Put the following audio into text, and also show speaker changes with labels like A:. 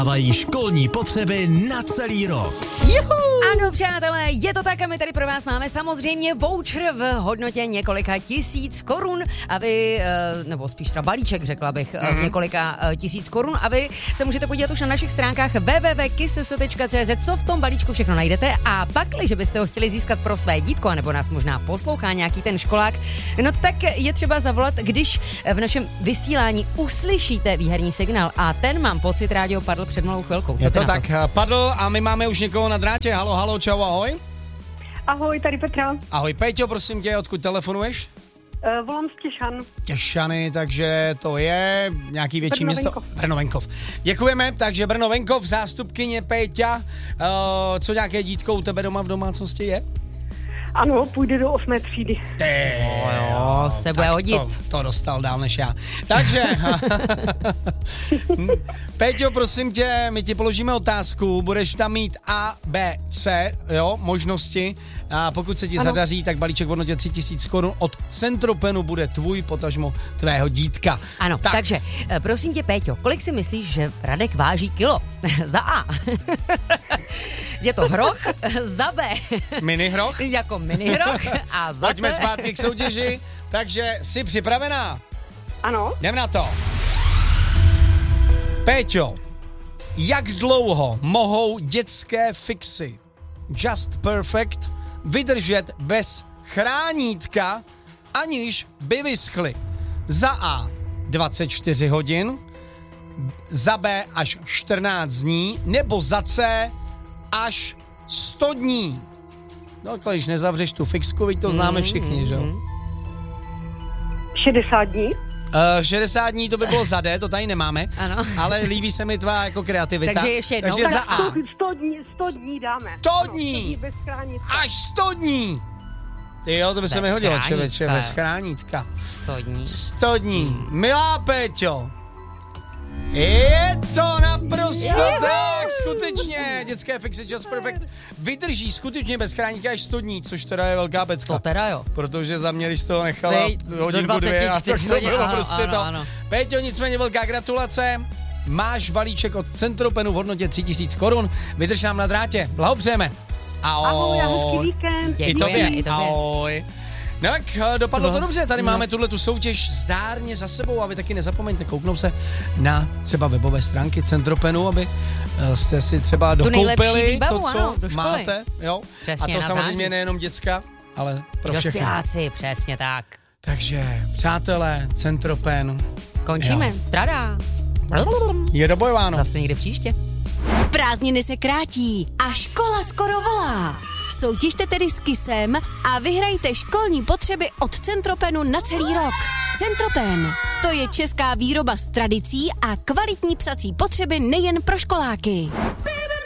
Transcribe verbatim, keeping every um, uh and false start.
A: Dávají školní potřeby na celý rok.
B: Juhu! Ano, přátelé, je to tak a my tady pro vás máme samozřejmě voucher v hodnotě několika tisíc korun, aby, nebo spíš teda balíček, řekla bych, mm-hmm. v několika tisíc korun, a vy se můžete podívat už na našich stránkách w w w tečka kiss s tečka c z, co v tom balíčku všechno najdete, a pakliže byste ho chtěli získat pro své dítko, nebo nás možná poslouchá nějaký ten školák, no tak je třeba zavolat, když v našem vysílání uslyšíte výherní signál, a ten, mám pocit, rádio padl před malou chvilkou. Co
C: je to, to
B: tak,
C: padl a my máme už někoho na drátě. Halo, halo, čau, ahoj.
D: Ahoj, tady Petra.
C: Ahoj, Péťo, prosím tě, odkud telefonuješ?
D: Uh, volám z Těšan.
C: Těšany, takže to je nějaký větší
D: Brno
C: město?
D: Venkov.
C: Brno Venkov. Děkujeme, takže Brno Venkov, zástupkyně Péťa. Uh, co nějaké dítko u tebe doma v domácnosti je?
D: Ano, půjde do osmé třídy.
C: Ty,
B: jo, se bude hodit.
C: To, to dostal dál než já. Takže, Péťo, prosím tě, my ti položíme otázku, budeš tam mít A, B, C, jo, možnosti. A pokud se ti ano. zadaří, tak balíček v hodnotě tři tisíce korun od Centropenu bude tvůj, potažmo tvého dítka.
B: Ano, tak. Takže prosím tě, Péťo, kolik si myslíš, že Radek váží kilo? Za A. Je to hroch, za B.
C: Mini hroch?
B: Jako mini hroch a za
C: Pojďme
B: C.
C: zpátky k soutěži, takže jsi připravená?
D: Ano.
C: Jdem na to. Péťo, jak dlouho mohou dětské fixy Just Perfect vydržet bez chránítka, aniž by vyschly? Za A dvacet čtyři hodin, za B až čtrnáct dní, nebo za C až sto dní. No, když nezavřeš tu fixku, víš, to známe všichni, že jo?
D: šedesát dní.
C: Uh, šedesát dní to by bylo za D, to tady nemáme,
B: ano.
C: Ale líbí se mi tvá jako kreativita.
B: Takže ještě jednou.
C: Takže za A.
D: sto dní, sto dní dáme.
C: sto
D: ano,
C: dní.
D: sto dní bez chránítka.
C: Až sto dní. Ty jo, to by
B: bez
C: se mi hodilo, člověče,
B: chránítka.
C: bez chránítka.
B: sto dní.
C: sto dní. Hmm. Milá Péťo, je to naprosto Juhu. tak, skutečně. Dětské fixy Just Perfect vydrží skutečně bez chránítka až sto dní, což teda je velká pecka.
B: To teda jo.
C: Protože za mě, když to nechala
B: Vej,
C: hodinku dvě a to, to bylo
B: ano,
C: prostě
B: ano,
C: to.
B: Ano.
C: Péťo, nicméně velká gratulace. Máš balíček od Centropenu v hodnotě tři tisíce korun. Vydrž nám na drátě. Blahopřejeme. Ahoj.
D: Ahoj, a hezký víkend.
C: I tobě.
B: I tobě.
C: Ahoj. No tak dopadlo to dobře, tady máme tuhle tu soutěž zdárně za sebou, a vy taky nezapomeňte kouknout se na třeba webové stránky Centropenu, aby jste si třeba dokoupili
B: výbavu,
C: to, co
B: ano, do
C: máte. Jo?
B: Přesně,
C: a to
B: na
C: samozřejmě
B: září.
C: nejenom děcka, ale pro všechny.
B: Dospěláci, přesně tak.
C: Takže, přátelé, Centropen.
B: Končíme.
C: Jo.
B: Tada.
C: Je dobojováno.
B: Zase někdy příště.
E: Prázdniny se krátí a škola skoro volá. Soutěžte tedy s Kissem a vyhrajte školní potřeby od Centropenu na celý rok. Centropen, to je česká výroba s tradicí a kvalitní psací potřeby nejen pro školáky.